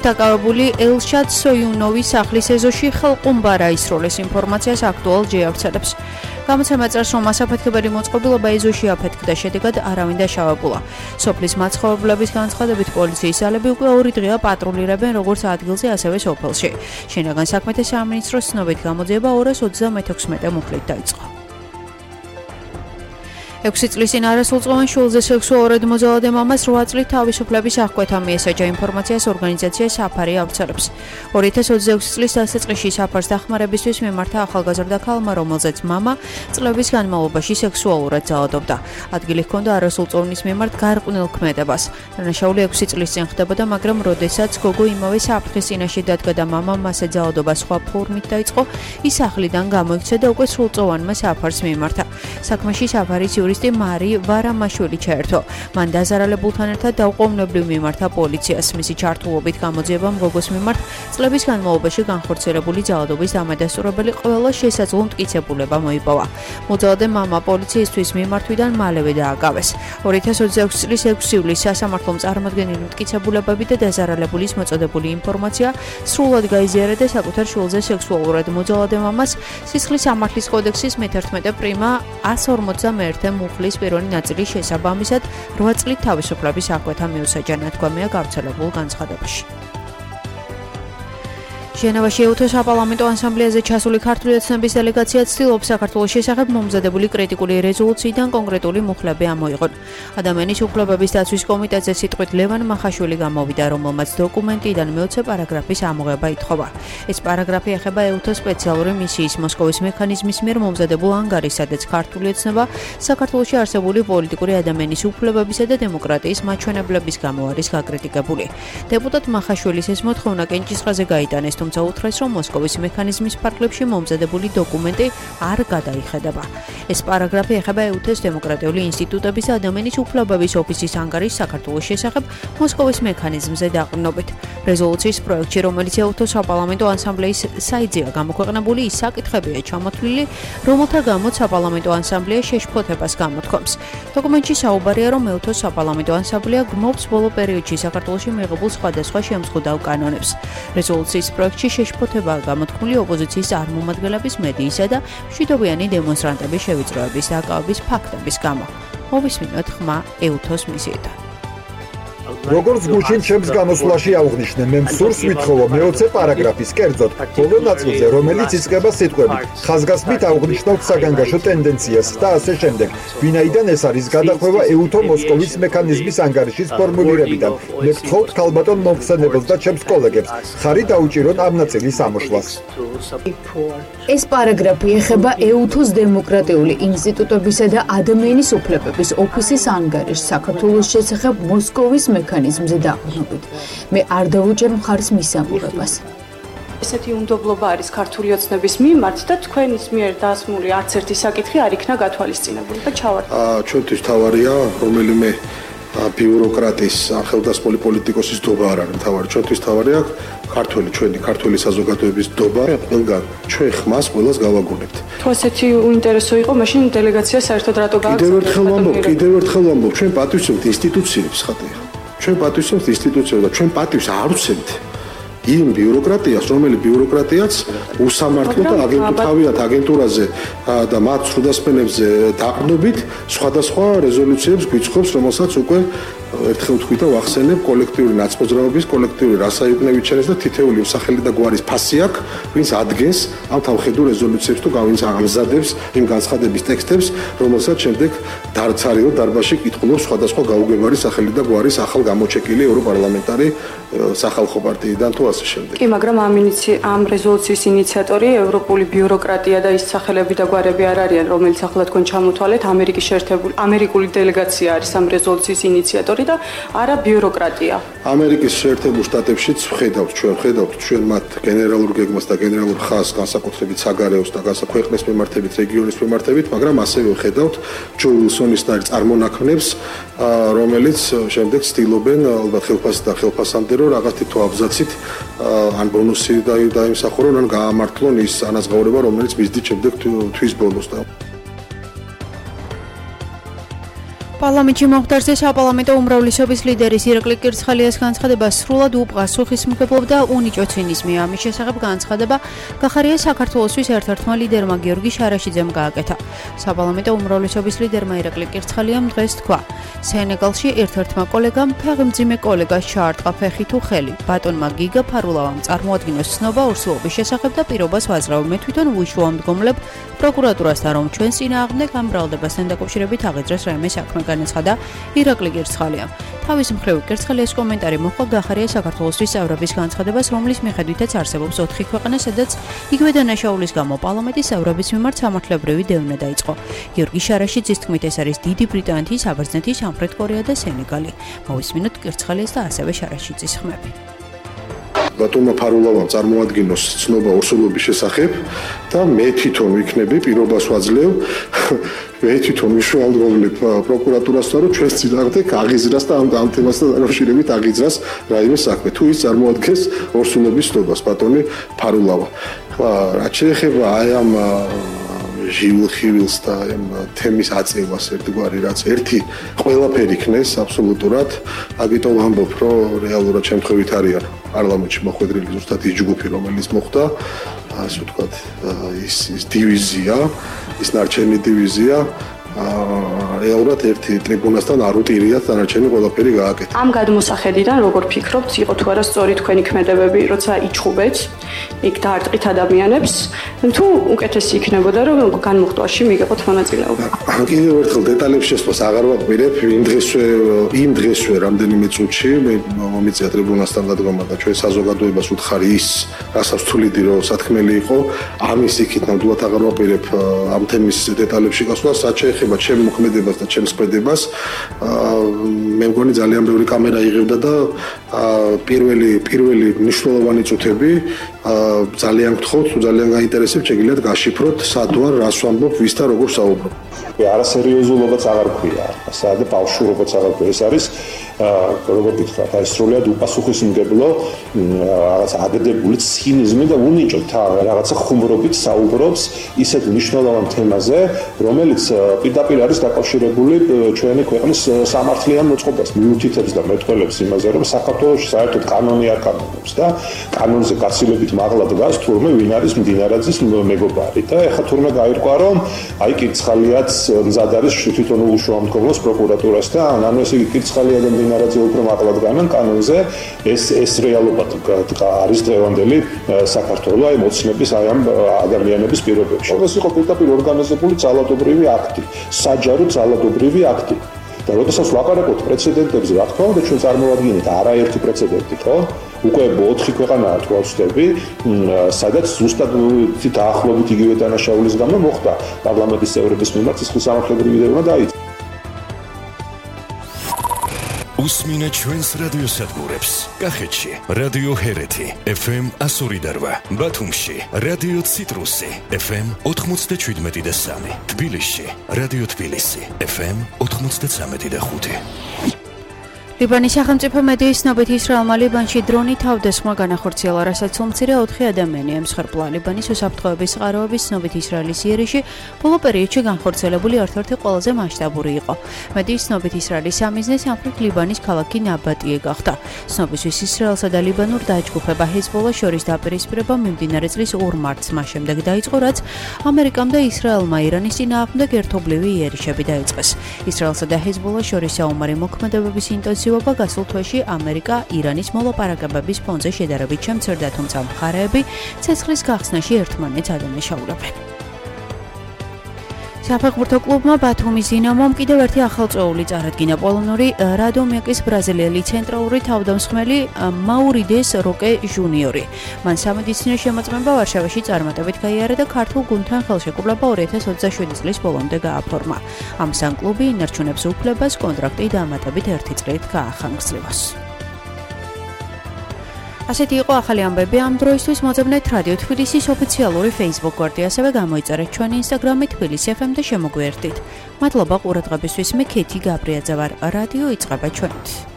დაკავებული ელშად სოიუნოვის სახლის ეზოში ხელყუმბარა ისროლეს ინფორმაციას აქტუალ-ჯი ავრცელებს. გამოცემა წერს, რომ ასაფეთქებელი მოწყობილობა ეზოში აფეთქდა, შედეგად არავინ დაშავებულა. სოფლის მაცხოვრებლების განცხადებით პოლიციის ძალები უკვე 2 დღეა პატრულირებენ როგორც ადგილზე, ასევე სოფელში. შინაგან საქმეთა სამინისტროს ცნობით გამოძიება 236 მუხლით დაიწყო. 6 წლის წინ არასრულწლოვან შვილზე სექსუალურად მოძალადე მამას 8 წლით თავისუფლების აღკვეთა მიესაჯა ინფორმაციას ორგანიზაცია საფარი ავრცელებს. 2026 წლის დასაწყისში საფარს დახმარებისთვის მიმართა ახალგაზრდა ქალმა, რომელზეც მამა წლების განმავლობაში სექსუალურად ძალადობდა. ადგილი ჰქონდა არასრულწლოვნის მიმართ გარყვნილ ქმედებას. დანაშაული 6 წლის წინ ხდებოდა, მაგრამ როდესაც გოგო იმავე საფრთხის წინაშე დადგა და მამამ მასზე ძალადობა სხვა ფორმით დაიწყო, ის სახლიდან გამოიქცა და უკვე სრულწლოვანმა საფარს მიმართა. საქმეში საფარის იურისტი მარი ვარამაშვილი ჩაერთო. მან დაზარალებულთან ერთად დაუყოვნებლივ მიმართა პოლიციას. მისი ჩართულობით გამოძიებამ გოგოს მიმართ წლების განმავლობაში განხორციელებული ძალადობის დამადასტურებელი ყველა შესაძლო მტკიცებულება მოიპოვა. მოძალადე მამა პოლიციისთვის მიმართვიდან მალევე დააკავეს. 2026 წლის 6 ივლისს სასამართლომ წარმოდგენილი მტკიცებულებები და დაზარალებულის მოწოდებული ინფორმაცია სრულად გაიზიარა და საკუთარ შვილზე სექსუალურად მოძალადე მამას სისხლის სამართლის კოდექსის მე-11 პრიმა 151 მუხლის პირველი ნაწილის შესაბამისად 8 წლით თავისუფლების აღკვეთა მიუსაჯა, ნათქვამია გავრცელებულ განცხადებაში. ჟენევაში ეუთოს საპარლამენტო ასამბლეაზე ჩასული ქართული ოცნების დელეგაცია ცდილობს საქართველოს შესახებ მომზადებული კრიტიკული რეზოლუციიდან კონკრეტული მუხლები ამოიღონ. ადამიანის უფლებების დაცვის კომიტეტზე სიტყვით ლევან მახაშვილი გამოვიდა, რომელმაც დოკუმენტიდან მე-20 პარაგრაფის ამოღება ითხოვა. ეს პარაგრაფი ეხება ეუთოს სპეციალური მისიის მოსკოვის მექანიზმის მიერ მომზადებულ ანგარიშს, სადაც ქართული ოცნება საქართველოში არსებული პოლიტიკური ადამიანის უფლებებისა და დემოკრატიის მაჩვენებლების გამო არის გაკრიტიკებული. დეპუტატ მახაშვილის ეს მოთხოვნა კენჭისყრაზე გაიტანეს, თუმცა უთხრეს, რომ მოსკოვის მექანიზმის ფარგლებში მომზადებული დოკუმენტი არ გადაიხედება. ეს პარაგრაფი ეხება ეუთოს დემოკრატიული ინსტიტუტების და ადამიანის უფლებების ოფისის ანგარიშს საქართველოს შესახებ მოსკოვის მექანიზმზე დაყრდნობით. რეზოლუციის პროექტში, რომელიც ეუთოს საპარლამენტო ასამბლეის საიტზეა გამოქვეყნებული, ის საკითხებია ჩამოთვლილი, რომელთა გამოც საპარლამენტო ასამბლეა შეშფოთებას გამოთქვამს. დოკუმენტში საუბარია, რომ ეუთოს საპარლამენტო ასამბლეა გმობს ბოლო პერიოდში საქართველოში მიღებულ სხვადასხვა შემზღუდავ კანონებს. რეზოლუციის პროექტში შეშფოთებაა გამოთქმული ოპოზიციის წარმომადგენლების, მედიისა და მშვიდობიანი დემონსტრანტების შევიწროების დაკავების ფაქტების გამო. მოვისმინოთ ხმა ეუთოს მისიიდან. როგორც გუშინ ჩემს გამოსვლაში აღვნიშნე, მე მსურს ვითხოვო მე-20 პარაგრაფის კერძოდ ბოლო ნაწილზე, რომელიც იწყება სიტყვებით ხაზგასმით აღვნიშნავთ საგანგაშო ტენდენციას და ასე შემდეგ. ვინაიდან ეს არის გადახვევა ეუთო მოსკოვის მექანიზმის ანგარიშის ფორმულირებიდან. მე ვთხოვთ ქალბატონ მომხსენებელს და ჩემს კოლეგებს ხარი დაუჭირონ ამ ნაწილის ამოშლას. ეს პარაგრაფი ეხება ეუთოს დემოკრატიული ინსტიტუტებისა და ადამიანის უფლებების ოფისის ანგარიშს საქართველოს შესახებ მოსკოვის მექანიზმზე დაყრდნობით. მე არ დავუჭერ მხარს მისამურებას. ესეთი უნდობლობა არის ქართული ოცნების მიმართ და თქვენის მიერ დასმული არც ერთი საკითხი არ იქნა გათვალისწინებული და ჩავარდა. ჩვენთვის თავარია რომელიმე ბიუროკრატის ხელდასმული პოლიტიკოსის დობა არ არის თავარი. ჩვენთვის თავარია ჩვენი ქართული საზოგადოების დობა. ყველგან ჩვენ ხმას ყველას გავაგონებთ. თუ ასეთი უინტერესო იყო, მაშინ დელეგაცია საერთოდ რატო გააგზავნა? კიდევ ერთხელ ვამბობ, ჩვენ პატივცემთ ინსტიტუციებს ხათია. ჩვენ პატივცემთ ინსტიტუციებს და ჩვენ პატივს არ ვცემთ იმ ბიუროკრატიას, რომელიც ბიუროკრატიაც უსამართლო და თავიანთ აგენტურაზე და მათ სრუდასმენებზე დაყრდნობით სხვადასხვა რეზოლუციებს გვიწყობს, რომელსაც უკვე ერთხელ თქვი და ვახსენებ კოლექტიური ნაცმოძრაობის, კოლექტიური რასაიუკნევით ჩენეს და თითეული მსახელი და გვარის ფასი აქვს, ვინც ადგენს ამ თავხედურ რეზოლუციებს თუ ვინც ამზადებს იმ განცხადების ტექსტებს, რომელსაც შემდეგ დარცარიო დარბაზში კითხულობს სხვადასხვა გაუგებარი სახელი და გვარის ახალ გამოჩეკილი ევროპარლამენტარი სახალხო პარტიიდან თუ ასე შემდეგ. კი, მაგრამ ამ რეზოლუციის ინიციატორი ევროპული ბიუროკრატია და ის სახელები და გვარები არ არიან, რომელიც ახლა თქვენ ჩამოთვალეთ, ამერიკული დელეგაცია არის ამ რეზოლუციის ინიციატორი და არა ბიუროკრატია. ამერიკის შეერთებულ შტატებშიც ხედავთ ჩვენ მათ გენერალურ გეგმას და გენერალურ ხაზს განსაკუთრებით საგარეოს და ქვეყნის მიმართებით, რეგიონის მიმართებით, მაგრამ ასევე ხედავთ ჯო უილსონის და წარმონაქმნებს, რომელიც შემდეგ ცდილობენ ალბათ ხელფასი და ხელფასამდე რომ რაღაც თითო აბზაცით ან ბონუსი დაიმსახურონ, ან გაამართლონ ის ანაზღაურება, რომელიც მისდით შემდეგ თვის ბოლოს და პარლამენტში მომხდარზე საპარლამენტო უმრავლესობის ლიდერის ირაკლი კირცხალიას განცხადება სრულად უპასუხის მიღებობდა უნიჭო ცინიზმია. ამის შესახებ განცხადება გახარია საქართველოსთვის ერთ-ერთმა ლიდერმა გიორგი შარაშიძემ გააკეთა. საპარლამენტო უმრავლესობის ლიდერმა ირაკლი კირცხალიამ დღეს თქვა: სენეგალში ერთ-ერთმა კოლეგამ ფეხმძიმე კოლეგას ჩაარტყა ფეხი თუ ხელი. ბატონმა გიგა ფარულავამ წარმოადგინოს ცნობა ორსულობის შესახებ და პირობას ვაძლევ. მე თვითონ ვუშუამდგომლებ პროკურატურასთან, რომ ჩვენს წინააღმდეგ ამ ბრალდებასთან დაკავშირებით აღიძრას რაიმე საქმე, განაცხადა ირაკლი კირცხალიამ. თავის მხრივ კირცხალიას კომენტარი მოჰყვა გახარია საქართველოსთვის წევრების განცხადებას, რომლის მიხედვითაც არსებობს 4 ქვეყანა, სადაც იგივე დანაშაულის გამო პარლამენტის წევრების მიმართ სამართლებრივი დევნა დაიწყო. გიორგი შარაშიძის თქმით, ეს არის დიდი ბრიტანეთი, საბერძნეთი, სამხრეთ კორეა და სენეგალი. მოვისმინოთ კირცხალიას და ასევე შარაშიძის ხმები. ბატონმა ფარულავამ წარმოადგინოს ცნობა ორსულობის შესახებ და მე თვითონ ვიქნები პირობას ვაძლევ მე თვითონ ვიშუალდროვლებ პროკურატურასთან, რომ ჩვენს წინააღმდეგ აღიძრას და ამ თემასთან დაკავშირებით აღიძრას რაიმე საქმე. თუ ის წარმოადგენს ორსულობის ცნობას, ბატონი ფარულავა. რაც შეეხება აი ამ ჟივილ-ხივილს და ამ თემის აწევას ერთგვარი, რაც ერთი ყველაფერი იქნეს აბსოლუტურად, ამიტომ ვამბობ, რომ რეალურად შემთხვევით არიან პარლამენტში მოხვედრილი ზუსტად ის ჯგუფი, რომელიც მოხდა, ასე ვთქვათ, ის დივიზია, ის ნარჩენი დივიზია, რეალურად ერთი ტრიბუნასთან არ უტირიათ დანარჩენი ყველაფერი გააკეთა. ამ გადმოსახედიდან როგორ ფიქრობთ, იყო თუ არა სწორი თქვენი ქმედებები, როცა იჩხუბეთ, იქ დაარტყით ადამიანებს, თუ უკეთესი იქნებოდა, რომ განმოხტვაში მიიღოთ მონაწილეობა? კიდევ ერთხელ დეტალებს შესვლას აღარ ვაყურებ, იმ დღესვე რამდენიმე წუთში მე მომიწია ტრიბუნასთან დადგომა და ჩვენ საზოგადოებას უთხარი ის, რასაც თuliდი რომ სათქმელი იყო, ამის იქით ნამდვილად აღარ ვაყურებ ამ თემის დეტალებში გასვლას, რაც შეეხება ჩემ მოქმედებას და ჩემს ქმედებას, მე მგონი ძალიან ბევრი კამერა იღებდა და პირველი მნიშვნელოვანი წუთები ძალიან გთხოვთ, ძალიან გაინტერესებთ, შეგიძლიათ გაშიფროთ, სად ვარ, რას ვამბობ, ვის და როგორ საუბრობ. არასერიოზულობაც აღარ ქვია, საერთოდ ბავშვურობაც აღარ ქვია, ეს არის როგორ გითხრათ, აი სრულად უპასუხისმგებლო რაღაც აგდებული ცინიზმი და უნიჭოთ რაღაცა ხუმრობით საუბრობს ისეთ მნიშვნელოვან თემაზე, რომელიც პირდაპირ არის დაკავშირებული ჩვენი ქვეყნის სამართლიან მოწყობას, მიუთითებს და მეტყველებს იმაზე, რომ საქართველოში საერთოდ კანონი არ კანონობს და კანონზე გაცილებით მაღლა დგას თურმე ვინ არის მდინარაძის მეგობარი და ეხლა თურმე გაირკვა, რომ აი კირცხალიაც მზად არის თვითონ უშუამდგომლოს პროკურატურასთან, ანუ ესე იგი კირცხალია და მდინარაძე უფრო მაღლა დგანან კანონზე, ეს რეალობა არის დღევანდელი საქართველოს აი მოცნების აი ამ ადამიანების პირობებში. ეს იყო პირდაპირ ორგანიზებული ძალადობრივი აქტი, საჯარო ძალადობრივი აქტი. და როდესაც ვაპარაკობთ პრეცედენტებზე, რა თქმა უნდა, ჩვენ წარმოვადგინეთ არაერთი პრეცედენტი, ხო? უკვე 4 ქვეყანაა თუ ვწდები, სადაც ზუსტად დაახლოებით იგივე დანაშაულის გამო მოხდა პარლამენტის წევრების მიმართ სისხლის სამართლებრივი დევნა დაიწყო. უსმინე ჩვენს რადიოსადგურებს. კახეთში რადიო ჰერეთი FM 102.8, ბათუმში რადიო ციტრუსი FM 97.3, თბილისში რადიო თბილისი FM 93.5. ლიბანის სახელმწიფო მედიის ცნობით ისრაელმა ლიბანში დრონი თავდასხმა განახორციელა, რასაც უმცირე 4 ადამიანი ემსხვერპლა. ლიბანის უსაფრთხოების წყაროების ცნობით ისრაელის იერიში ბოლო პერიოდში განხორციელებული ერთ-ერთი ყველაზე მასშტაბური იყო. მედიის ცნობით ისრაელის სამიზნე სამხრეთ ლიბანის ქალაქი ნაბატიე გახდა. ცნობისთვის ისრაელსა და ლიბანურ დაჯგუფება ჰეზბოლას შორის დაპირისპირება მიმდინარე წლის 2 მარტს მას შემდეგ დაიწყო, რაც ამერიკამ და ისრაელმა ირანის წინააღმდეგ ერთობლივი იერიშები დაიწყეს. ისრაელსა და ჰეზბოლას შორის საომარი მოქმედებების ინტენსივობა გასულ თვეში ამერიკა ირანის მოლაპარაკებების ფონზე შედარებით შემცირდა, თუმცა მხარეები ცეცხლის გახსნაში ერთმანეთს ადანაშაულებენ. საფეხბურთო კლუბმა ბათუმის დინამომ კიდევ ერთი ახალწეული წარადგინა. პოლონური რადომიაკის ბრაზილიელი ცენტრალური თავდამსხმელი მაურიდეს როკე ჟუნიორი. მან სამედიცინო შემოწმება ვარშავაში წარმატებით გაიარა და ქართულ გუნდთან ხელშეკრულება 2027 წლის ბოლომდე გააფორმა. ამასთან კლუბი ინარჩუნებს უფლებას კონტრაქტი დამატებით 1 წლით გაახანგრძლივოს. ასეთი იყო ახალი ამბები ამ დროისთვის. მოძებნეთ რადიო თბილისის ოფიციალური Facebook გვერდი, ასევე გამოიწერეთ ჩვენი Instagram-ი თბილისი FM და შემოგვიერთდით. მადლობა ყურადღებისთვის. მე ქეთი გაბრიაძე ვარ. რადიო იწყება ჩვენით.